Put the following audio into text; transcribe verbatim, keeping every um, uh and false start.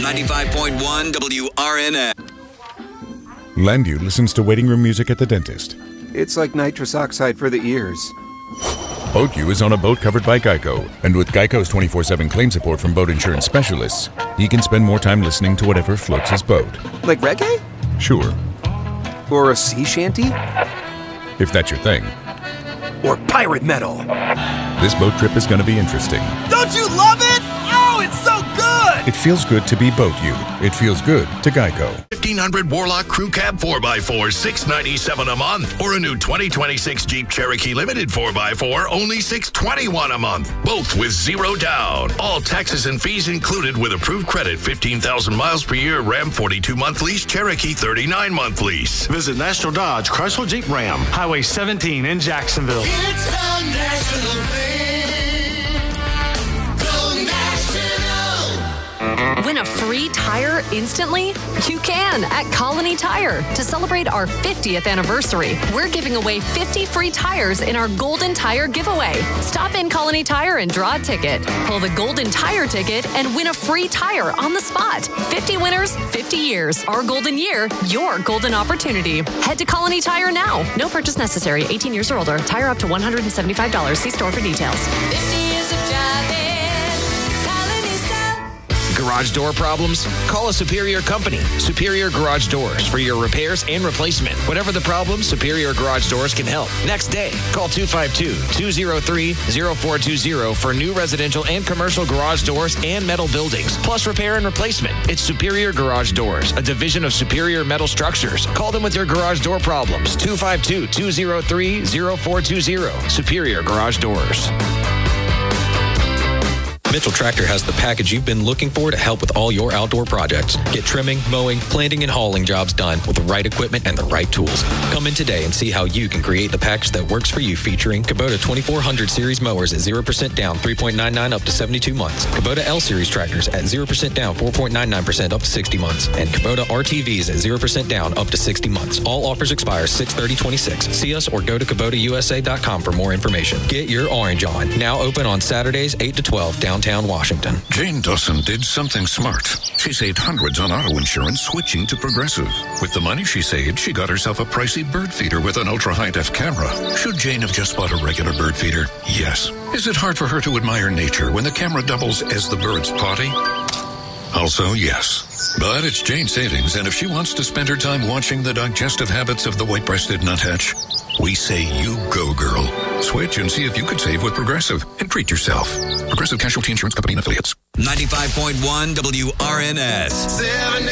ninety-five point one W R N S. Landu listens to waiting room music at the dentist. It's like nitrous oxide for the ears. BoatU is on a boat covered by Geico, and with Geico's twenty-four seven claim support from boat insurance specialists, he can spend more time listening to whatever floats his boat. Like reggae? Sure. Or a sea shanty? If that's your thing. Or pirate metal? This boat trip is going to be interesting. Don't you love it? Oh, it's so good! It feels good to be BoatU. It feels good to Geico. fifteen hundred Warlock Crew Cab four by four, six ninety-seven a month. Or a new twenty twenty-six Jeep Cherokee Limited four by four, only six twenty-one a month. Both with zero down. All taxes and fees included with approved credit. fifteen thousand miles per year. Ram forty-two month lease. Cherokee thirty-nine month lease. Visit National Dodge Chrysler Jeep Ram. Highway seventeen in Jacksonville. It's a national thing. Go National. Win a free tire instantly? You can at Colony Tire. To celebrate our fiftieth anniversary, we're giving away fifty free tires in our Golden Tire giveaway. Stop in Colony Tire and draw a ticket. Pull the Golden Tire ticket and win a free tire on the spot. fifty winners, fifty years. Our golden year, your golden opportunity. Head to Colony Tire now. No purchase necessary. eighteen years or older. Tire up to one hundred seventy-five dollars. See store for details. fifty years of driving. Garage door problems? Call a Superior company. Superior Garage Doors for your repairs and replacement. Whatever the problem, Superior Garage Doors can help. Next day, call two five two, two zero three, zero four two zero for new residential and commercial garage doors and metal buildings, plus repair and replacement. It's Superior Garage Doors, a division of Superior Metal Structures. Call them with your garage door problems. two five two, two zero three, zero four two zero. Superior Garage Doors. Mitchell Tractor has the package you've been looking for to help with all your outdoor projects. Get trimming, mowing, planting, and hauling jobs done with the right equipment and the right tools. Come in today and see how you can create the package that works for you, featuring Kubota twenty-four hundred series mowers at zero percent down, three point nine nine up to seventy-two months. Kubota L series tractors at zero percent down, four point nine nine percent up to sixty months. And Kubota R T Vs at zero percent down up to sixty months. All offers expire six thirty twenty-six. See us or go to Kubota U S A dot com for more information. Get your orange on. Now open on Saturdays eight to twelve downtown Washington. Jane Dawson did something smart. She saved hundreds on auto insurance switching to Progressive. With the money she saved, she got herself a pricey bird feeder with an ultra-high-def camera. Should Jane have just bought a regular bird feeder? Yes. Is it hard for her to admire nature when the camera doubles as the bird's potty? Also, yes. But it's Jane's savings, and if she wants to spend her time watching the digestive habits of the white-breasted nuthatch, we say you go, girl. Switch and see if you could save with Progressive and treat yourself. Progressive Casualty Insurance Company and Affiliates. ninety-five point one W R N S. Seven